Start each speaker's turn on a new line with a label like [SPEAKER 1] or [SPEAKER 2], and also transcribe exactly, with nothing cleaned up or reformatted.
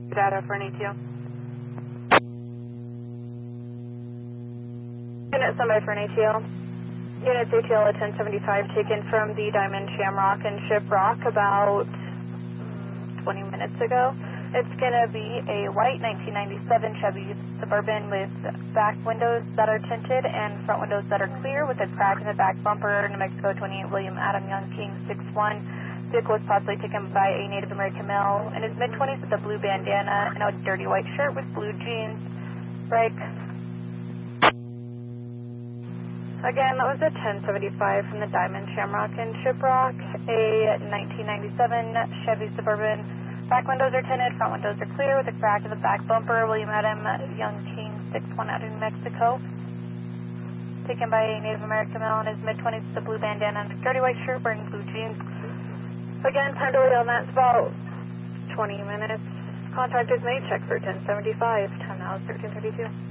[SPEAKER 1] Data for an A T O. Unit standby for an A T O. Units A T L at ten seventy-five taken from the Diamond Shamrock and Shiprock about twenty minutes ago. It's going to be a white nineteen ninety-seven Chevy Suburban with back windows that are tinted and front windows that are clear with a crack in the back bumper. New Mexico twenty-eight William Adam Young King six one. Vehicle was possibly taken by a Native American male in his mid-twenties with a blue bandana and a dirty white shirt with blue jeans. Break. Again, that was a ten seventy-five from the Diamond Shamrock and Shiprock, a nineteen ninety-seven Chevy Suburban. Back windows are tinted, front windows are clear with a crack in the back bumper. William Adam Young King six one out of New Mexico. Taken by a Native American male in his mid-twenties with a blue bandana and a dirty white shirt wearing blue jeans. Again, time delay on that's about twenty minutes. Contact is made. Check for ten seventy-five. Time now is thirteen thirty-two.